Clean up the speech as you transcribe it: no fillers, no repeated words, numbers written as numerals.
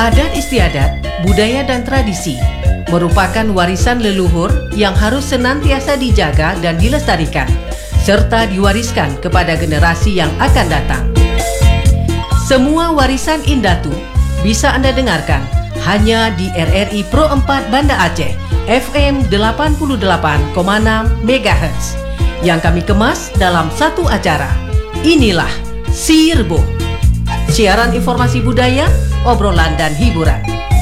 Adat istiadat, budaya dan tradisi merupakan warisan leluhur yang harus senantiasa dijaga dan dilestarikan, serta diwariskan kepada generasi yang akan datang. Semua warisan Indatu bisa Anda dengarkan hanya di RRI Pro 4 Banda Aceh, FM 88,6 MHz, yang kami kemas dalam satu acara. Inilah Sirbo, siaran informasi budaya, obrolan dan hiburan.